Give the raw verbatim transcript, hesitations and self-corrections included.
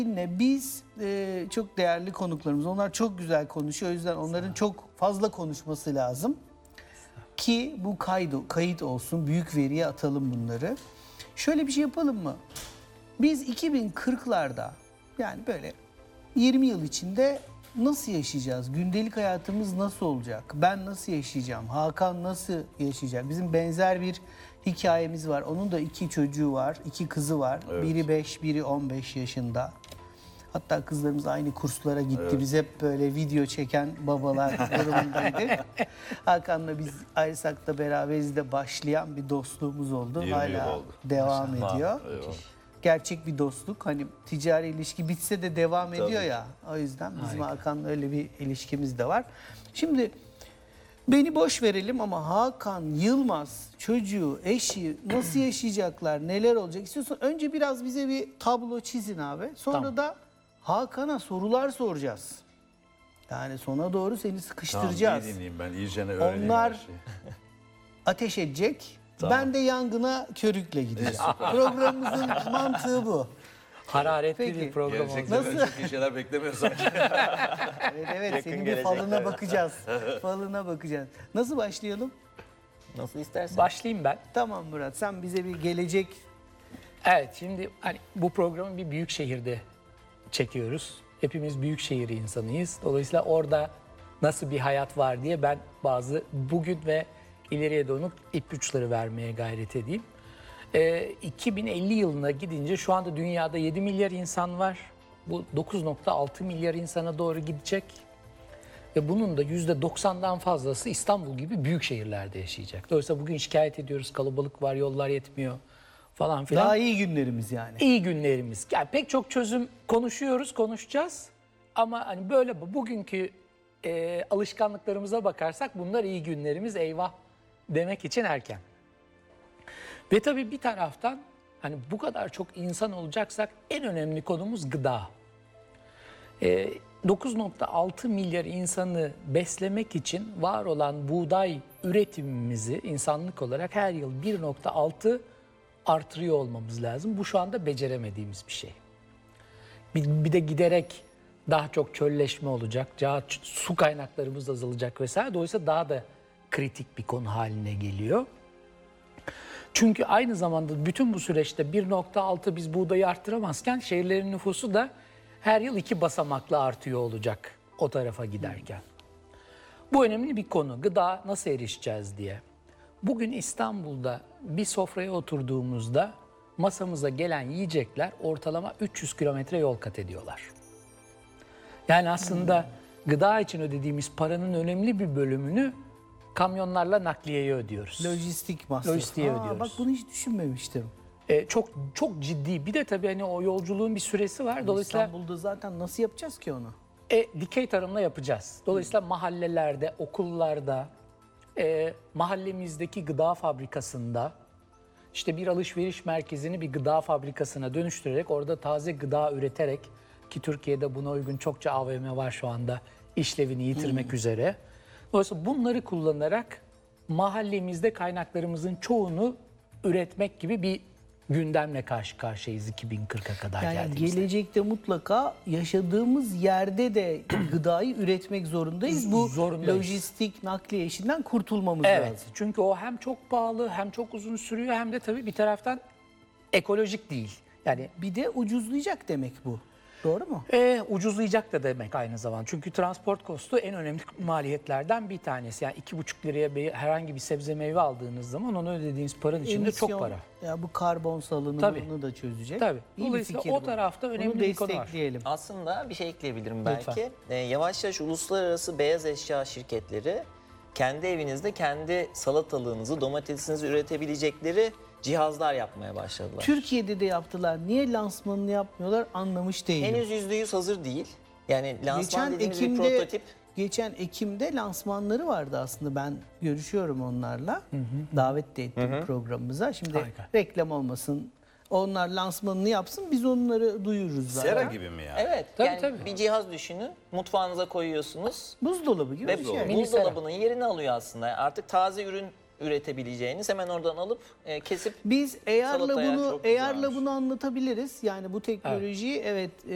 Yine biz e, çok değerli konuklarımız. Onlar çok güzel konuşuyor. O yüzden onların çok fazla konuşması lazım. Ki bu kaydı, kayıt olsun. Büyük veriye atalım bunları. Şöyle bir şey yapalım mı? Biz iki bin kırklarda yani böyle yirmi yıl içinde nasıl yaşayacağız? Gündelik hayatımız nasıl olacak? Ben nasıl yaşayacağım? Hakan nasıl yaşayacak? Bizim benzer bir hikayemiz var. Onun da iki çocuğu var, iki kızı var. Evet. Biri beş, biri on beş yaşında. Hatta kızlarımız aynı kurslara gitti. Evet. Biz hep böyle video çeken babalar durumundaydık. Hakan'la biz Aysak'ta beraberiz de başlayan bir dostluğumuz oldu. yirmi yıl Hala oldu. devam Maşallah. ediyor. Eyvallah. Gerçek bir dostluk. Hani ticari ilişki bitse de devam Tabii. ediyor ya. O yüzden bizim Harika. Hakan'la öyle bir ilişkimiz de var. Şimdi beni boş verelim ama Hakan Yılmaz çocuğu, eşi nasıl yaşayacaklar, neler olacak istiyorsan önce biraz bize bir tablo çizin abi. Sonra Tamam. da Hakan'a sorular soracağız. Yani sona doğru seni Tamam, sıkıştıracağız. iyi dinleyeyim ben. İyicene öğreneyim Onlar- her şeyi. Ateş edecek. Tamam. Ben de yangına körükle gideceğim. Programımızın mantığı bu. Hararetli Peki. bir program oldu. Gerçekten Nasıl? ben çok iyi şeyler beklemiyorum sanki. Evet, evet Yakın senin bir gelecekte. falına bakacağız. Falına bakacağız. Nasıl başlayalım? Nasıl istersen. Başlayayım ben. Tamam Murat, sen bize bir gelecek. Evet, şimdi hani bu programı bir büyük şehirde çekiyoruz. Hepimiz büyük şehir insanıyız. Dolayısıyla orada nasıl bir hayat var diye ben bazı bugün ve ileriye dönük ipuçları vermeye gayret edeyim. Ee, iki bin elli yılına gidince şu anda dünyada yedi milyar insan var. Bu dokuz nokta altı milyar insana doğru gidecek. Ve bunun da yüzde doksandan fazlası İstanbul gibi büyük şehirlerde yaşayacak. Dolayısıyla bugün şikayet ediyoruz, kalabalık var, yollar yetmiyor falan filan. Daha iyi günlerimiz yani. İyi günlerimiz. Yani pek çok çözüm konuşuyoruz, konuşacağız. Ama hani böyle bugünkü e, alışkanlıklarımıza bakarsak bunlar iyi günlerimiz, eyvah demek için erken. Ve tabii bir taraftan hani bu kadar çok insan olacaksak en önemli konumuz gıda. E, dokuz nokta altı milyar insanı beslemek için var olan buğday üretimimizi insanlık olarak her yıl bir nokta altı artırıyor olmamız lazım. Bu şu anda beceremediğimiz bir şey. Bir, bir de giderek daha çok çölleşme olacak, daha ç- su kaynaklarımız azalacak vesaire. Dolayısıyla daha da kritik bir konu haline geliyor. Çünkü aynı zamanda bütün bu süreçte bir nokta altı biz buğdayı arttıramazken şehirlerin nüfusu da her yıl iki basamaklı artıyor olacak o tarafa giderken. Bu önemli bir konu. Gıda nasıl erişeceğiz diye. Bugün İstanbul'da bir sofraya oturduğumuzda masamıza gelen yiyecekler ortalama üç yüz kilometre yol kat ediyorlar. Yani aslında gıda için ödediğimiz paranın önemli bir bölümünü kamyonlarla nakliyeye ödüyoruz. Lojistik masraf. Lojistiğe Aa, ödüyoruz. Bak bunu hiç düşünmemiştim. Ee, çok çok ciddi. Bir de tabii hani o yolculuğun bir süresi var. Dolayısıyla İstanbul'da zaten nasıl yapacağız ki onu? E, dikey tarımla yapacağız. Dolayısıyla mahallelerde, okullarda, e, mahallemizdeki gıda fabrikasında, işte bir alışveriş merkezini bir gıda fabrikasına dönüştürerek, orada taze gıda üreterek, ki Türkiye'de buna uygun çokça A V M var şu anda, işlevini yitirmek üzere. Dolayısıyla bunları kullanarak mahallemizde kaynaklarımızın çoğunu üretmek gibi bir gündemle karşı karşıyayız iki bin kırka kadar Yani geldiğimizde. gelecekte mutlaka yaşadığımız yerde de gıdayı üretmek zorundayız. Bu Zorundayız. lojistik nakliye işinden kurtulmamız Evet, lazım. çünkü o hem çok pahalı hem çok uzun sürüyor hem de tabii bir taraftan ekolojik değil. Yani Bir de ucuzlayacak demek bu. Doğru mu? e, ucuzlayacak da demek aynı zaman. Çünkü transport kostu en önemli maliyetlerden bir tanesi. Yani iki buçuk liraya bir, herhangi bir sebze meyve aldığınız zaman ona ödediğiniz paranın içinde çok Emisyon, para. Ya bu karbon salınımını Tabii. da çözecek. Tabii. İyi bir Dolayısıyla fikir o bu. tarafta önemli Bunu bir konu var. destekleyelim. Aslında bir şey ekleyebilirim Lütfen. belki. Ee, yavaş yavaş uluslararası beyaz eşya şirketleri kendi evinizde kendi salatalığınızı, domatesinizi üretebilecekleri cihazlar yapmaya başladılar. Türkiye'de de yaptılar. Niye lansmanını yapmıyorlar anlamış değilim. Henüz yüzde yüz hazır değil. Yani lansman Geçen dediğimiz bir Ekim'de prototip. geçen Ekim'de lansmanları vardı aslında. Ben görüşüyorum onlarla. Davet de ettim programımıza. Şimdi Harika. reklam olmasın. Onlar lansmanını yapsın. Biz onları duyururuz zaten. Sera gibi mi yani? Evet, Tabii, yani tabii. bir cihaz düşünün. Mutfağınıza koyuyorsunuz. Buzdolabı gibi Ve bir şey. Mini buzdolabının yerini alıyor aslında. Artık taze ürün üretebileceğiniz hemen oradan alıp e, kesip Biz eğerle Salataya bunu çok eğerle güzelmiş. bunu anlatabiliriz. Yani bu teknolojiyi evet